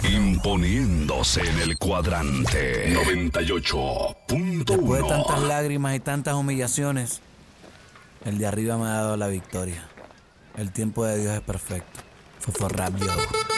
Imponiéndose en el cuadrante 98.1. Después de tantas lágrimas y tantas humillaciones, el de arriba me ha dado la victoria. El tiempo de Dios es perfecto. Fofo Rap Yo.